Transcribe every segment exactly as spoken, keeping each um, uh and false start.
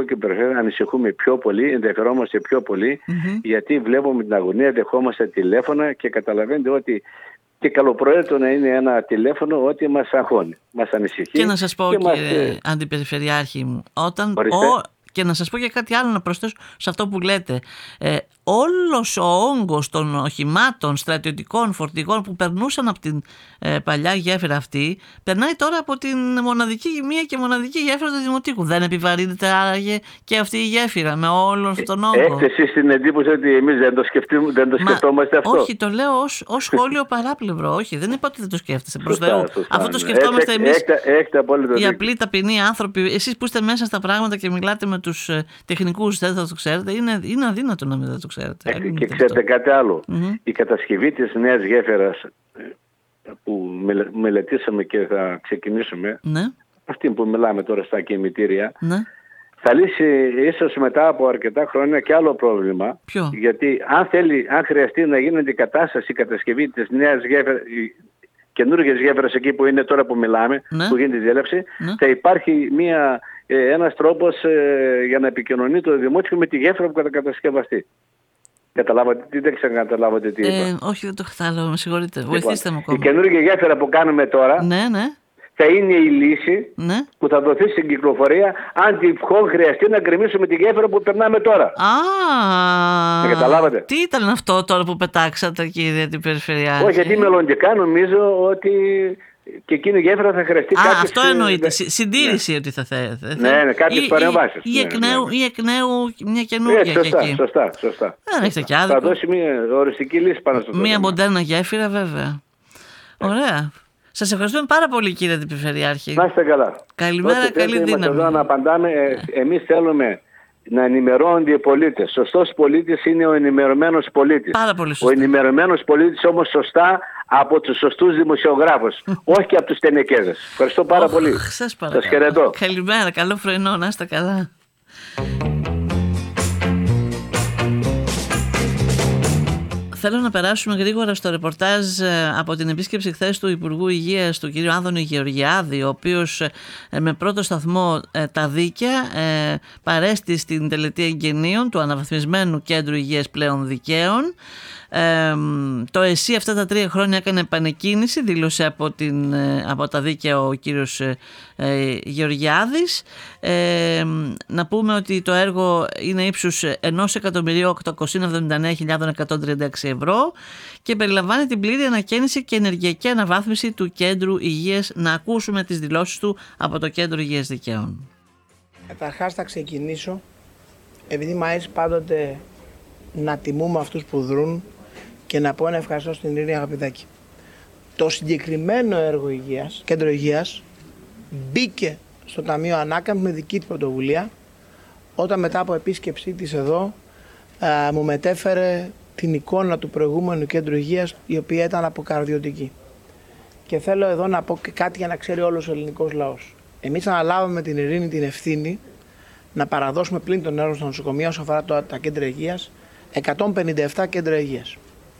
και περιφέρεια ανησυχούμε πιο πολύ, ενδιαφερόμαστε πιο πολύ, mm-hmm. γιατί βλέπουμε την αγωνία, δεχόμαστε τηλέφωνα και καταλαβαίνετε ότι και καλοπροαίρετο να είναι ένα τηλέφωνο ότι μας αγχώνει, μας ανησυχεί. Και να σας πω, και κύριε μας... Αντιπεριφερειάρχη μου, όταν... Ο... Και να σας πω και κάτι άλλο να προσθέσω σε αυτό που λέτε. Ε, όλος ο όγκος των οχημάτων στρατιωτικών φορτηγών που περνούσαν από την ε, παλιά γέφυρα αυτή, περνάει τώρα από την μοναδική μία και μοναδική γέφυρα του Δημοτικού. Δεν επιβαρύνεται άραγε και αυτή η γέφυρα με όλο αυτόν τον όγκο? Έχετε εσείς την εντύπωση ότι εμείς δεν το, σκεφτούμε, δεν το σκεφτόμαστε αυτό? Όχι, το λέω ως, ως σχόλιο παράπλευρο. Όχι, δεν είπα ότι δεν το σκέφτεσαι. Προς Θεού. Αυτό το σκεφτόμαστε εμείς οι απλοί ταπεινοί άνθρωποι. Εσείς που είστε μέσα στα πράγματα και μιλάτε με τους τεχνικούς, δεν θα το ξέρετε. Είναι, είναι αδύνατο να μην δεν το ξέρετε. Ε, και ξέρετε αυτό. Κάτι άλλο. Mm-hmm. Η κατασκευή της νέας γέφυρας που μελετήσαμε και θα ξεκινήσουμε, ναι. αυτή που μιλάμε τώρα στα κημητήρια, ναι. θα λύσει ίσως μετά από αρκετά χρόνια και άλλο πρόβλημα. Ποιο? Γιατί αν, θέλει, αν χρειαστεί να γίνει αντικατάσταση η κατασκευή της νέας γέφυρας, καινούργιες γέφυρας εκεί που είναι τώρα που μιλάμε, ναι. που γίνεται η διέλευση, ναι. θα υπάρχει μια, ε, ένας τρόπος ε, για να επικοινωνεί το δημότιο με τη γέφυρα που θα κατασκευαστεί. Καταλάβατε τι, δεν ξανακαταλάβατε τι είπα? Ε, όχι, δεν το κατάλαβα, με συγχωρείτε. Βοηθήστε μου ακόμα. Η καινούργια γέφυρα που κάνουμε τώρα, ναι, ναι. θα είναι η λύση, ναι. που θα δοθεί στην κυκλοφορία αν τυχόν χρειαστεί να γκρεμίσουμε τη γέφυρα που περνάμε τώρα. Α, δεν καταλάβατε? Τι ήταν αυτό τώρα που πετάξατε, κύριε την Περιφερειάρχη? Όχι, γιατί μελλοντικά νομίζω ότι και εκείνη η γέφυρα θα χρειαστεί. Α, κάποιες... αυτό εννοείται. Συντήρηση, ναι. ότι θα θέλετε. Ναι, ναι, κάποιες παρεμβάσεις. Ή, ή, εκ νέου, ναι. ή εκ νέου μια καινούργια. Ε, σωστά, εκεί. σωστά, σωστά. Δεν έχετε κι άδικο. Θα δώσει μια οριστική λύση πάνω στο Μια μοντέρνα γέφυρα, βέβαια. Ε. Ωραία. Σας ευχαριστούμε πάρα πολύ, κύριε την Περιφερειάρχη. Να είστε καλά. Καλημέρα, Ώστε καλή δύναμη. Είμαστε εδώ να απαντάμε. Ε, εμείς θέλουμε να ενημερώνονται οι πολίτες. Σωστός πολίτης είναι ο ενημερωμένος πολίτης. Πάρα πολύ σωστά. Ο ενημερωμένος πολίτης όμως σωστά από τους σωστούς δημοσιογράφους. όχι και από τους τενεκέδες. Ευχαριστώ πάρα oh, πολύ. Σας παρακαλώ. Σας χαιρετώ. Καλημέρα, καλό πρωινό, να είστε καλά. Θέλω να περάσουμε γρήγορα στο ρεπορτάζ από την επίσκεψη χθες του Υπουργού Υγείας του κ. Άδωνη Γεωργιάδη, ο οποίος με πρώτο σταθμό τα Δίκαια παρέστη στην τελετή εγγενείων του αναβαθμισμένου Κέντρου Υγείας Πλέον Δικαίων. Ε, το ΕΣΥ αυτά τα τρία χρόνια έκανε επανεκκίνηση, δήλωσε από, την, από τα Δίκαια ο κύριος ε, Γεωργιάδης. Ε, να πούμε ότι το έργο είναι ύψους ένα εκατομμύριο οκτακόσιες εβδομήντα εννέα χιλιάδες εκατόν τριάντα έξι ευρώ και περιλαμβάνει την πλήρη ανακαίνιση και ενεργειακή αναβάθμιση του Κέντρου Υγείας. Να ακούσουμε τις δηλώσεις του από το Κέντρο Υγείας Δικαίων. Καταρχάς θα ξεκινήσω, επειδή μου αρέσει πάντοτε να τιμούμε αυτούς που δρούν, και να πω ένα ευχαριστώ στην Ειρήνη Αγαπηδάκη. Το συγκεκριμένο έργο υγείας, Κέντρο Υγείας, μπήκε στο Ταμείο Ανάκαμψης με δική της πρωτοβουλία, όταν μετά από επίσκεψή της εδώ α, μου μετέφερε την εικόνα του προηγούμενου Κέντρου Υγείας, η οποία ήταν αποκαρδιωτική. Και θέλω εδώ να πω και κάτι για να ξέρει όλος ο ελληνικός λαός. Εμείς αναλάβαμε την Ειρήνη την ευθύνη να παραδώσουμε πλην των έργων στα νοσοκομεία όσο αφορά το, τα κέντρα υγείας, εκατόν πενήντα επτά κέντρα υγείας.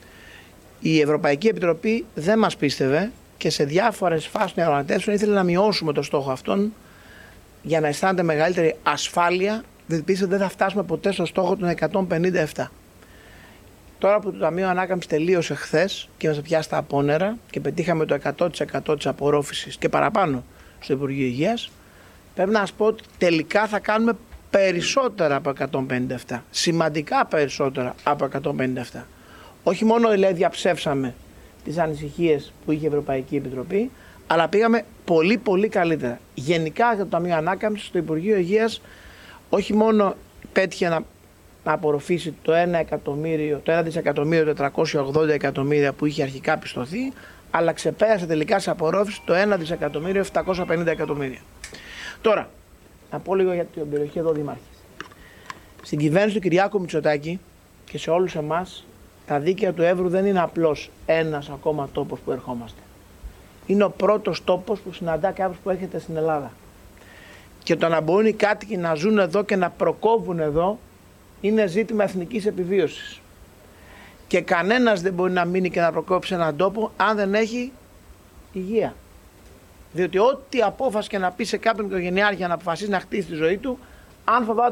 Η Ευρωπαϊκή Επιτροπή δεν μας πίστευε και σε διάφορες φάσεις των διαπραγματεύσεων ήθελε να μειώσουμε το στόχο αυτόν για να αισθάνεται μεγαλύτερη ασφάλεια, διότι πίστευε δεν θα φτάσουμε ποτέ στο στόχο των εκατόν πενήντα επτά. Τώρα που το Ταμείο Ανάκαμψης τελείωσε χθες και μας πιάσει τα απόνερα και πετύχαμε το εκατό τοις εκατό της απορρόφησης και παραπάνω στο Υπουργείο Υγείας, πρέπει να σας πω ότι τελικά θα κάνουμε περισσότερα από εκατόν πενήντα επτά. Σημαντικά περισσότερα από εκατόν πενήντα επτά. Όχι μόνο δηλαδή διαψεύσαμε τις ανησυχίες που είχε η Ευρωπαϊκή Επιτροπή, αλλά πήγαμε πολύ πολύ καλύτερα. Γενικά για το Ταμείο Ανάκαμψης, το Υπουργείο Υγείας όχι μόνο πέτυχε να, να απορροφήσει το ένα εκατομμύριο, το ένα δισεκατομμύριο τετρακόσια ογδόντα εκατομμύρια που είχε αρχικά πιστωθεί, αλλά ξεπέρασε τελικά σε απορρόφηση το ένα δισεκατομμύριο επτακόσια πενήντα εκατομμύρια. Τώρα, να πω λίγο για την περιοχή εδώ Δήμαρχη. Στην κυβέρνηση του Κυριάκου Μητσοτάκη και σε όλους εμάς, τα Δίκαια του Εύρου δεν είναι απλώς ένας ακόμα τόπος που ερχόμαστε. Είναι ο πρώτος τόπος που συναντά κάποιος που έρχεται στην Ελλάδα. Και το να μπορούν οι κάτοικοι να ζουν εδώ και να προκόβουν εδώ είναι ζήτημα εθνικής επιβίωσης. Και κανένας δεν μπορεί να μείνει και να προκόψει έναν τόπο αν δεν έχει υγεία. Διότι ό,τι απόφαση και να πει σε κάποιον οικογενειάρχη να αποφασίσει να χτίσει τη ζωή του, αν φοβάται